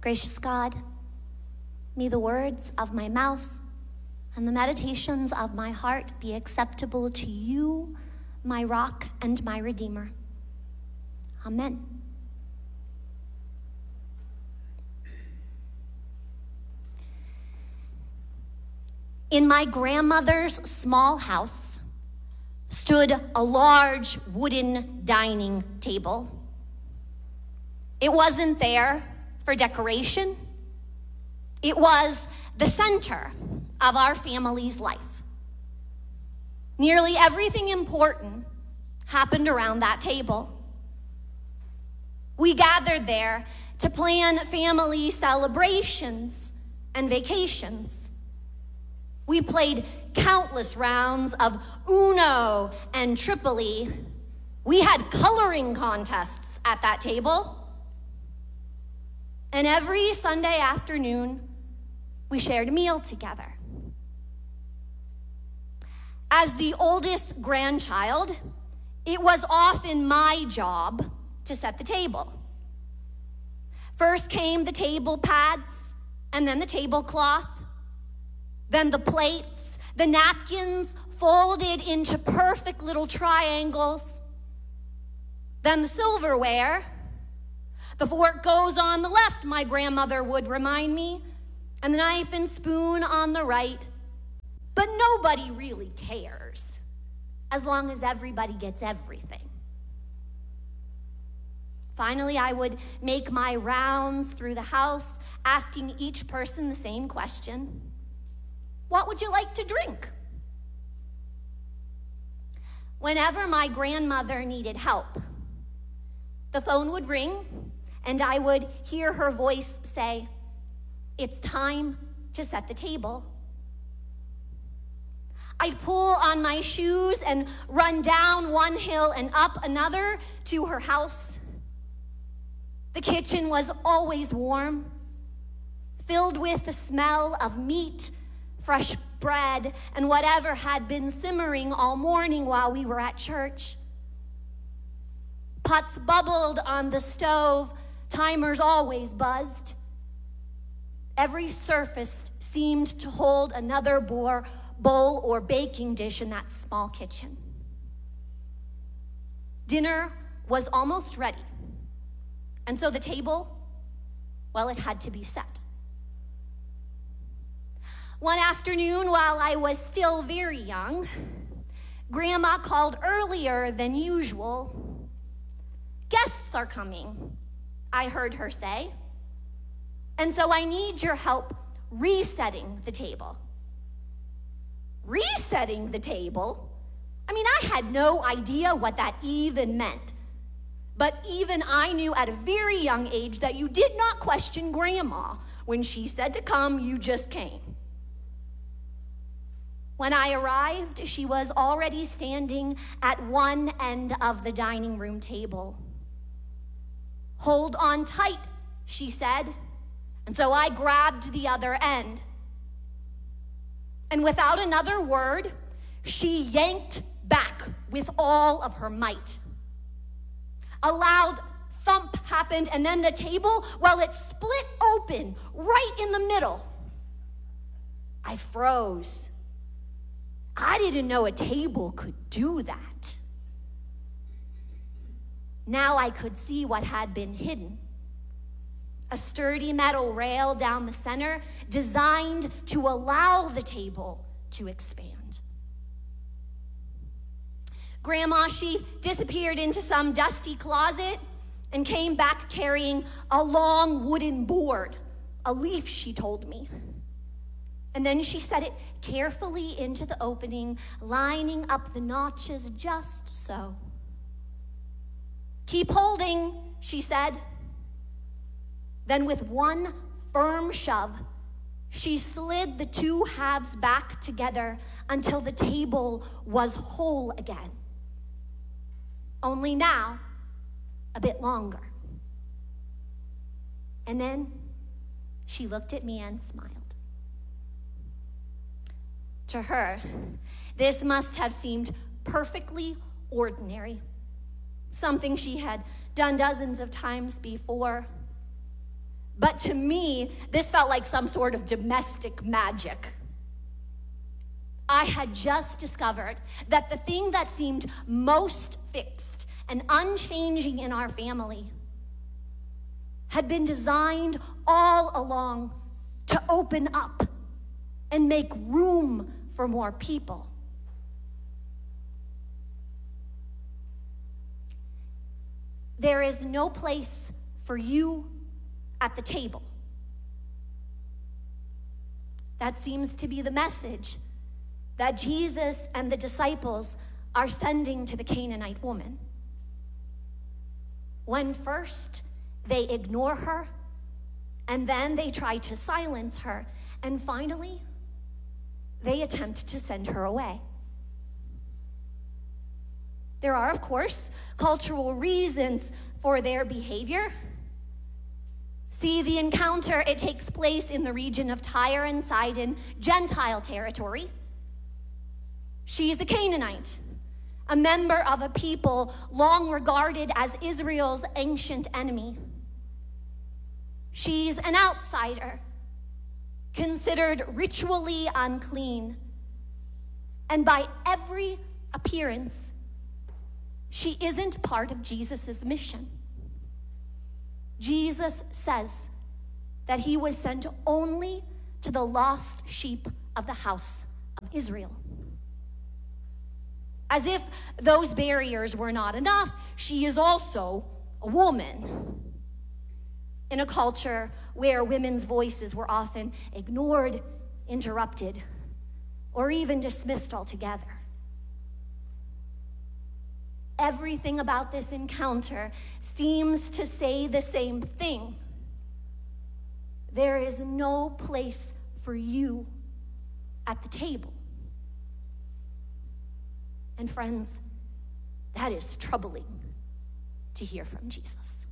Gracious God, may the words of my mouth and the meditations of my heart be acceptable to you, my rock and my redeemer. Amen. In my grandmother's small house stood a large wooden dining table. It wasn't there for decoration. It was the center of our family's life. Nearly everything important happened around that table. We gathered there to plan family celebrations and vacations. We played countless rounds of Uno and Tripoli. We had coloring contests at that table. And every Sunday afternoon, we shared a meal together. As the oldest grandchild, it was often my job to set the table. First came the table pads, and then the tablecloth, then the plates, the napkins folded into perfect little triangles, then the silverware. The fork goes on the left, my grandmother would remind me, and the knife and spoon on the right. But nobody really cares, as long as everybody gets everything. Finally, I would make my rounds through the house, asking each person the same question: what would you like to drink? Whenever my grandmother needed help, the phone would ring, and I would hear her voice say, "It's time to set the table." I'd pull on my shoes and run down one hill and up another to her house. The kitchen was always warm, filled with the smell of meat, fresh bread, and whatever had been simmering all morning while we were at church. Pots bubbled on the stove, timers always buzzed. Every surface seemed to hold another bowl or baking dish in that small kitchen. Dinner was almost ready, and so the table, well, it had to be set. One afternoon, while I was still very young, Grandma called earlier than usual. "Guests are coming," I heard her say, "and so I need your help resetting the table." Resetting the table? I mean, I had no idea what that even meant. But even I knew at a very young age that you did not question Grandma. When she said to come, you just came. When I arrived, she was already standing at one end of the dining room table. "Hold on tight," she said, and so I grabbed the other end. And without another word, she yanked back with all of her might. A loud thump happened, and then the table, well, it split open right in the middle. I froze. I didn't know a table could do that. Now I could see what had been hidden. A sturdy metal rail down the center designed to allow the table to expand. Grandma, she disappeared into some dusty closet and came back carrying a long wooden board, a leaf, she told me. And then she set it carefully into the opening, lining up the notches just so. "Keep holding," she said. Then with one firm shove, she slid the two halves back together until the table was whole again. Only now, a bit longer. And then she looked at me and smiled. To her, this must have seemed perfectly ordinary, something she had done dozens of times before. But to me, this felt like some sort of domestic magic. I had just discovered that the thing that seemed most fixed and unchanging in our family had been designed all along to open up and make room for more people. There is no place for you at the table. That seems to be the message that Jesus and the disciples are sending to the Canaanite woman. When first they ignore her, and then they try to silence her, and finally they attempt to send her away. There are, of course, cultural reasons for their behavior. See the encounter, it takes place in the region of Tyre and Sidon, Gentile territory. She's a Canaanite, a member of a people long regarded as Israel's ancient enemy. She's an outsider, considered ritually unclean, and by every appearance, she isn't part of Jesus' mission. Jesus says that he was sent only to the lost sheep of the house of Israel. As if those barriers were not enough, she is also a woman in a culture where women's voices were often ignored, interrupted, or even dismissed altogether. Everything about this encounter seems to say the same thing. There is no place for you at the table. And friends, that is troubling to hear from Jesus.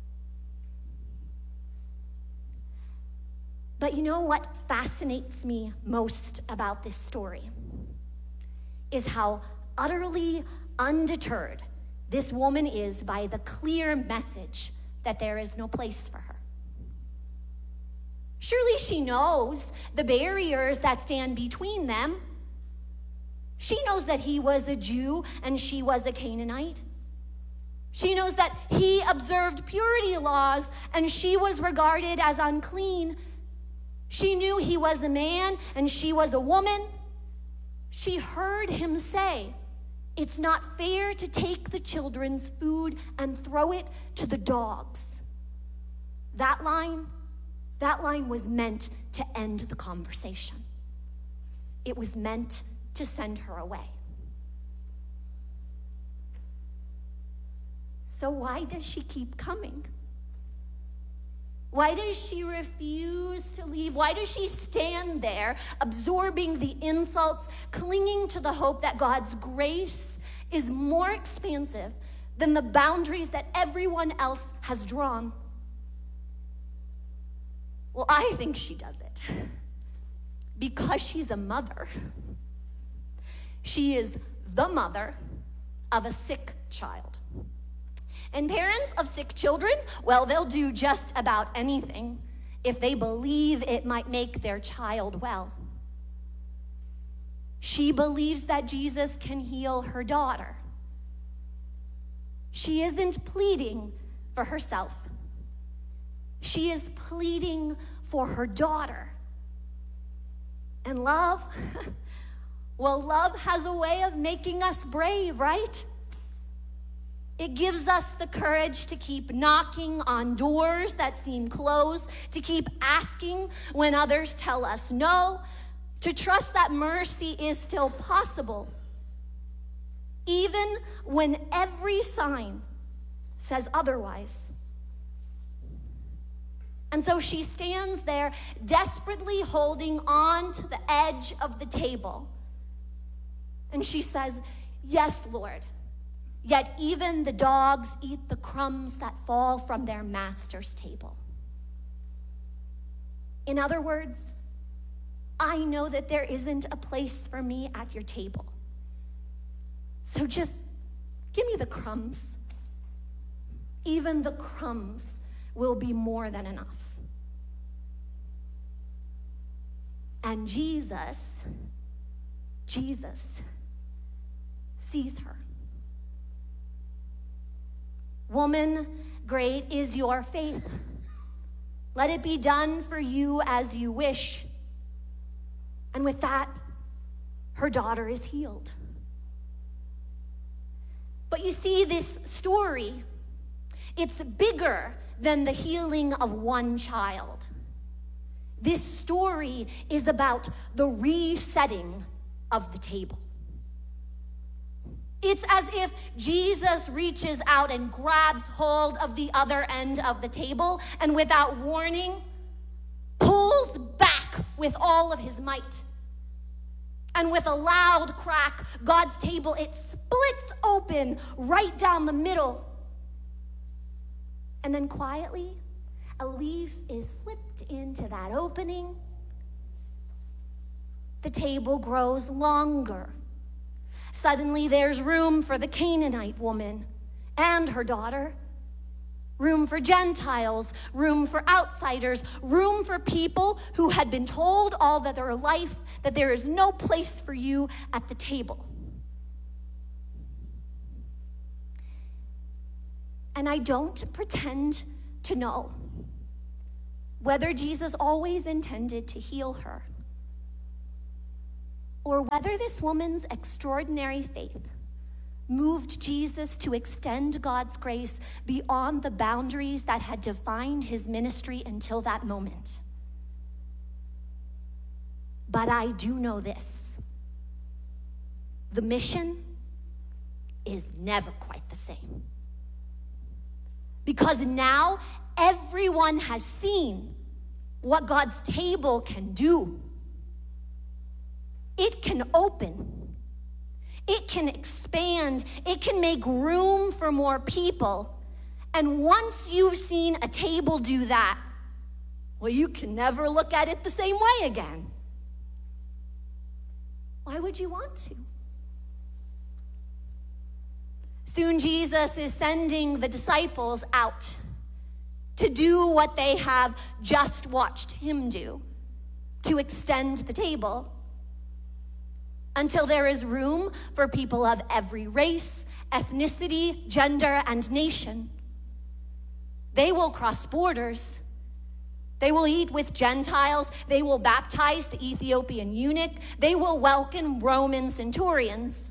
But you know what fascinates me most about this story is how utterly undeterred this woman is by the clear message that there is no place for her. Surely she knows the barriers that stand between them. She knows that he was a Jew and she was a Canaanite. She knows that he observed purity laws and she was regarded as unclean. She knew he was a man and she was a woman. She heard him say, "It's not fair to take the children's food and throw it to the dogs." That line was meant to end the conversation. It was meant to send her away. So why does she keep coming? Why does she refuse to leave? Why does she stand there, absorbing the insults, clinging to the hope that God's grace is more expansive than the boundaries that everyone else has drawn? Well, I think she does it because she's a mother. She is the mother of a sick child. And parents of sick children, well, they'll do just about anything if they believe it might make their child well. She believes that Jesus can heal her daughter. She isn't pleading for herself. She is pleading for her daughter. And love, well, love has a way of making us brave, right? It gives us the courage to keep knocking on doors that seem closed, to keep asking when others tell us no, to trust that mercy is still possible, even when every sign says otherwise. And so she stands there desperately holding on to the edge of the table. And she says, "Yes, Lord, yet even the dogs eat the crumbs that fall from their master's table." In other words, I know that there isn't a place for me at your table. So just give me the crumbs. Even the crumbs will be more than enough. And Jesus sees her. Woman, great is your faith. Let it be done for you as you wish. And with that, her daughter is healed. But you see, this story, it's bigger than the healing of one child. This story is about the resetting of the table. It's as if Jesus reaches out and grabs hold of the other end of the table and without warning, pulls back with all of his might. And with a loud crack, God's table, it splits open right down the middle. And then quietly, a leaf is slipped into that opening. The table grows longer. Suddenly, there's room for the Canaanite woman and her daughter, room for Gentiles, room for outsiders, room for people who had been told all that their life that there is no place for you at the table. And I don't pretend to know whether Jesus always intended to heal her, or whether this woman's extraordinary faith moved Jesus to extend God's grace beyond the boundaries that had defined his ministry until that moment. But I do know this: the mission is never quite the same. Because now everyone has seen what God's table can do. It can open. It can expand. It can make room for more people. And once you've seen a table do that, well, you can never look at it the same way again. Why would you want to? Soon Jesus is sending the disciples out to do what they have just watched him do, to extend the table until there is room for people of every race, ethnicity, gender, and nation. They will cross borders. They will eat with Gentiles. They will baptize the Ethiopian eunuch. They will welcome Roman centurions.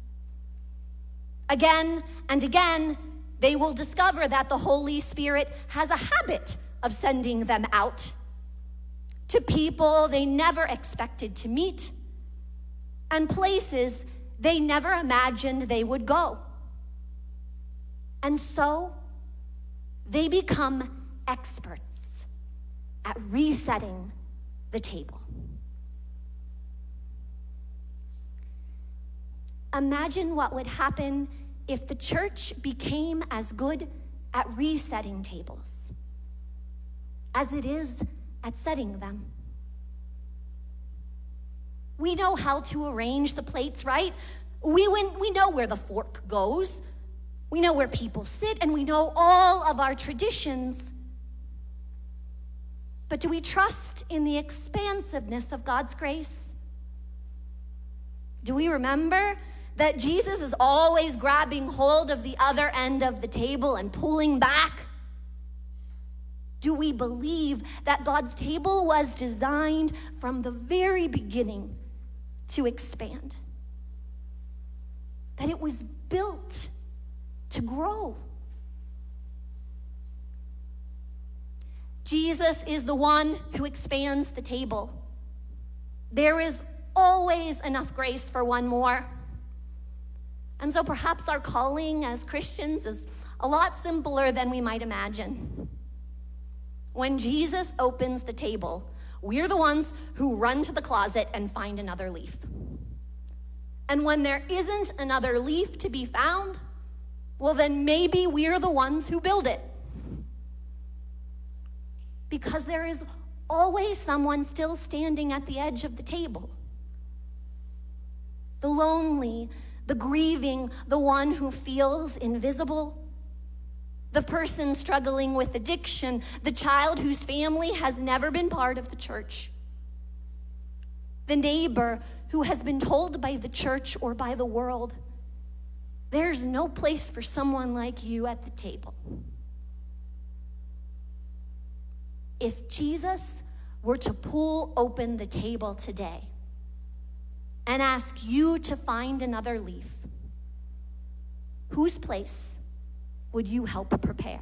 Again and again, they will discover that the Holy Spirit has a habit of sending them out to people they never expected to meet and places they never imagined they would go. And so they become experts at resetting the table. Imagine what would happen if the church became as good at resetting tables as it is at setting them. We know how to arrange the plates, right? We know where the fork goes. We know where people sit, and we know all of our traditions. But do we trust in the expansiveness of God's grace? Do we remember that Jesus is always grabbing hold of the other end of the table and pulling back? Do we believe that God's table was designed from the very beginning to expand? That it was built to grow? Jesus is the one who expands the table. There is always enough grace for one more. And so perhaps our calling as Christians is a lot simpler than we might imagine. When Jesus opens the table, we're the ones who run to the closet and find another leaf. And when there isn't another leaf to be found, well, then maybe we're the ones who build it. Because there is always someone still standing at the edge of the table. The lonely, the grieving, the one who feels invisible, the person struggling with addiction, the child whose family has never been part of the church. the neighbor who has been told by the church or by the world, there's no place for someone like you at the table. If Jesus were to pull open the table today and ask you to find another leaf, whose place would you help prepare?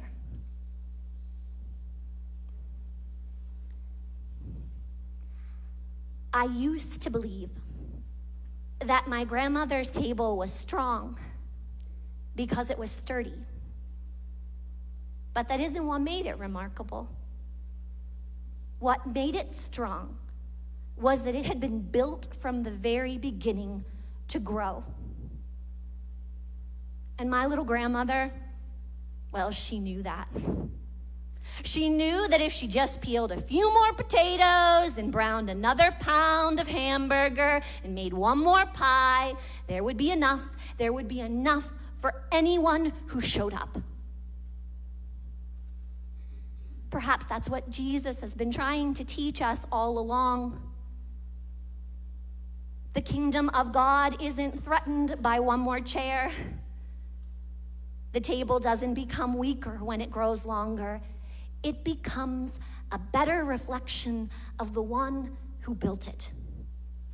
I used to believe that my grandmother's table was strong because it was sturdy. But that isn't what made it remarkable. What made it strong was that it had been built from the very beginning to grow. And my little grandmother, well, she knew that. She knew that if she just peeled a few more potatoes and browned another pound of hamburger and made one more pie, there would be enough. There would be enough for anyone who showed up. Perhaps that's what Jesus has been trying to teach us all along. The kingdom of God isn't threatened by one more chair. The table doesn't become weaker when it grows longer. It becomes a better reflection of the one who built it.